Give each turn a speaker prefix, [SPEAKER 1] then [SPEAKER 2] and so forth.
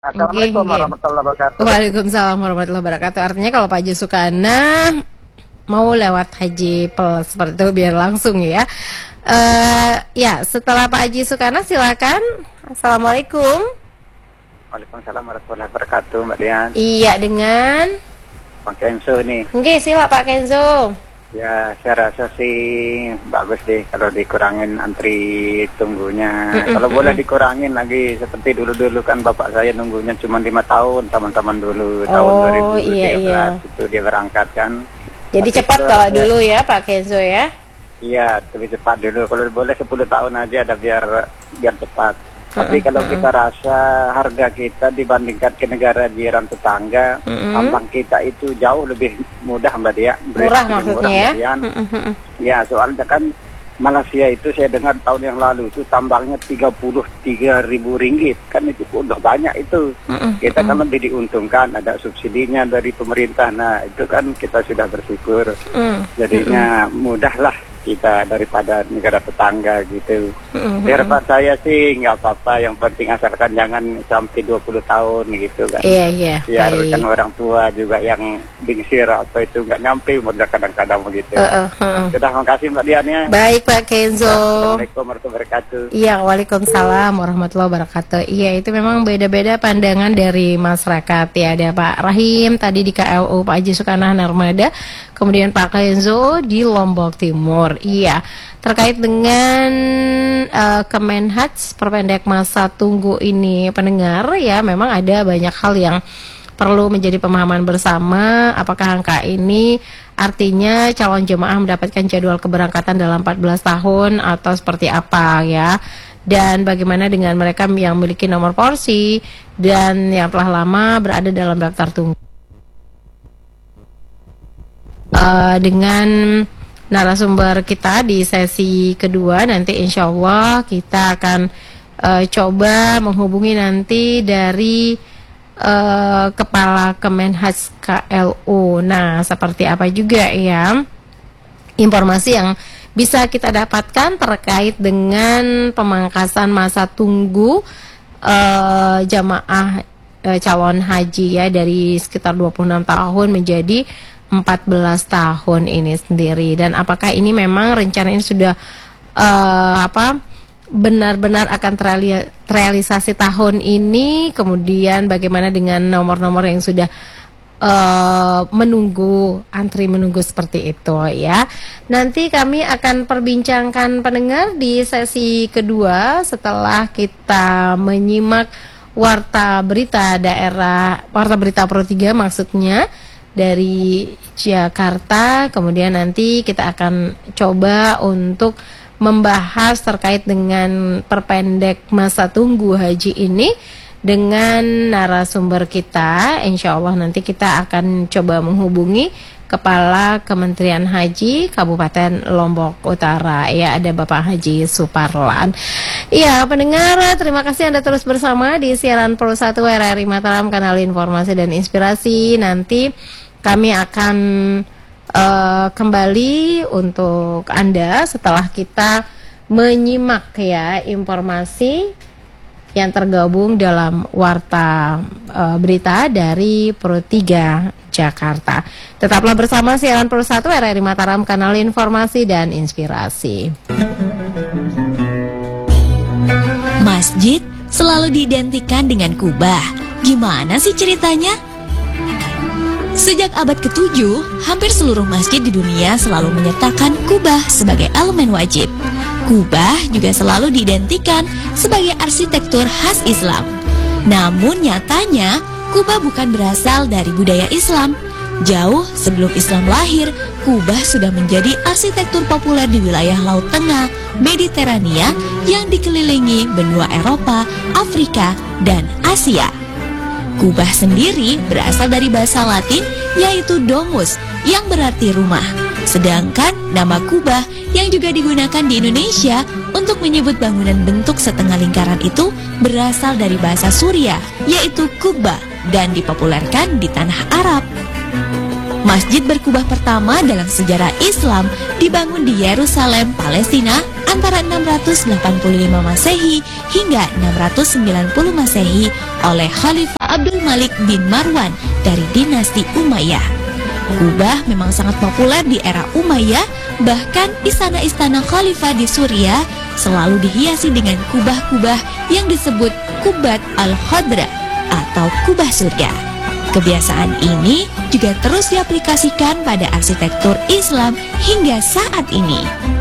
[SPEAKER 1] Oke,
[SPEAKER 2] Assalamualaikum
[SPEAKER 1] oke.
[SPEAKER 2] warahmatullahi wabarakatuh.
[SPEAKER 1] Waalaikumsalam warahmatullahi wabarakatuh. Artinya kalau Pak Haji Sukana mau lewat Haji Plus seperti itu biar langsung ya. Ya, setelah Pak Haji Sukana silakan. Assalamualaikum.
[SPEAKER 2] Waalaikumsalam warahmatullahi wabarakatuh, Mbak Dian.
[SPEAKER 1] Iya dengan.
[SPEAKER 2] Bang Kenzo nih.
[SPEAKER 1] Oke, sila Pak Kenzo.
[SPEAKER 2] Ya, saya rasa sih bagus deh kalau dikurangin antri tunggunya. Kalau boleh dikurangin lagi seperti dulu-dulu kan bapak saya nunggunya cuma 5 tahun, teman-teman dulu tahun
[SPEAKER 1] Oh,
[SPEAKER 2] 2013
[SPEAKER 1] iya, iya.
[SPEAKER 2] itu dia berangkat kan.
[SPEAKER 1] Jadi
[SPEAKER 2] Tapi
[SPEAKER 1] cepat
[SPEAKER 2] itu
[SPEAKER 1] kalau
[SPEAKER 2] ada-
[SPEAKER 1] dulu ya Pak Kenzo ya.
[SPEAKER 2] Iya, lebih cepat dulu. Kalau boleh 10 tahun aja ada biar cepat. Tapi kalau kita rasa harga kita dibandingkan ke negara jiran tetangga, tambang kita itu jauh lebih mudah, Mbak Dia.
[SPEAKER 1] Murah
[SPEAKER 2] Lebih
[SPEAKER 1] maksudnya ya.
[SPEAKER 2] Mbak Dian. Ya, soalnya kan Malaysia itu saya dengar tahun yang lalu itu tambangnya 33.000 ringgit. Kan itu udah banyak itu. Kita kan lebih diuntungkan, ada subsidinya dari pemerintah. Nah, itu kan kita sudah bersyukur. Jadinya mudah lah kita daripada negara tetangga gitu. Harapan saya sih nggak apa-apa, yang penting asalkan jangan sampai 20 tahun gitu kan.
[SPEAKER 1] Iya, iya.
[SPEAKER 2] Biar
[SPEAKER 1] Baik.
[SPEAKER 2] kan orang tua juga yang dingsir apa itu nggak nyampe modal kadang-kadang begitu. Sudah, makasih Mbak Dian ya.
[SPEAKER 1] Baik Pak Kenzo.
[SPEAKER 2] Assalamualaikum warahmatullahi wabarakatuh.
[SPEAKER 1] Iya, waalaikumsalam warahmatullahi wabarakatuh. Iya, itu memang beda-beda pandangan dari masyarakat ya. Ada Pak Rahim tadi di KLU, Pak Haji Sukana Narmada, kemudian Pak Kenzo di Lombok Timur. Iya, terkait dengan Kemenhaj perpendek masa tunggu ini pendengar ya, memang ada banyak hal yang perlu menjadi pemahaman bersama. Apakah angka ini artinya calon jemaah mendapatkan jadwal keberangkatan dalam 14 tahun atau seperti apa ya? Dan bagaimana dengan mereka yang memiliki nomor porsi dan yang telah lama berada dalam daftar tunggu? Dengan narasumber kita di sesi kedua nanti insya Allah kita akan coba menghubungi nanti dari Kepala Kemenhaj KLU. Nah, seperti apa juga ya informasi yang bisa kita dapatkan terkait dengan pemangkasan masa tunggu jamaah calon haji ya dari sekitar 26 tahun menjadi 14 tahun ini sendiri. Dan apakah ini memang rencana ini sudah benar-benar akan terrealisasi tahun ini, kemudian bagaimana dengan nomor-nomor yang sudah antri menunggu seperti itu ya. Nanti kami akan perbincangkan pendengar di sesi kedua setelah kita menyimak warta berita Pro 3 maksudnya dari Jakarta. Kemudian nanti kita akan coba untuk membahas terkait dengan perpendek masa tunggu haji ini dengan narasumber kita. Insya Allah nanti kita akan coba menghubungi Kepala Kementerian Haji Kabupaten Lombok Utara ya, ada Bapak Haji Suparlan. Iya pendengar, terima kasih Anda terus bersama di siaran Pro 1 RRI Mataram, kanal informasi dan inspirasi. Nanti kami akan kembali untuk Anda setelah kita menyimak ya informasi yang tergabung dalam warta berita dari Pro 3 Jakarta. Tetaplah bersama siaran Pro 1 RRI Mataram, kanal informasi dan inspirasi.
[SPEAKER 3] Masjid selalu diidentikan dengan kubah. Gimana sih ceritanya? Sejak abad ke-7, hampir seluruh masjid di dunia selalu menyertakan kubah sebagai elemen wajib. Kubah juga selalu diidentikan sebagai arsitektur khas Islam. Namun nyatanya, kubah bukan berasal dari budaya Islam. Jauh sebelum Islam lahir, kubah sudah menjadi arsitektur populer di wilayah Laut Tengah, Mediterania yang dikelilingi benua Eropa, Afrika, dan Asia. Kubah sendiri berasal dari bahasa Latin yaitu domus yang berarti rumah. Sedangkan nama kubah yang juga digunakan di Indonesia untuk menyebut bangunan bentuk setengah lingkaran itu berasal dari bahasa Suriah yaitu kubah dan dipopulerkan di tanah Arab. Masjid berkubah pertama dalam sejarah Islam dibangun di Yerusalem, Palestina antara 685 Masehi hingga 690 Masehi oleh Khalifah Abdul Malik bin Marwan dari dinasti Umayyah. Kubah memang sangat populer di era Umayyah, bahkan istana-istana khalifah di Suriah selalu dihiasi dengan kubah-kubah yang disebut Qubat al-Khadra atau kubah surga. Kebiasaan ini juga terus diaplikasikan pada arsitektur Islam hingga saat ini.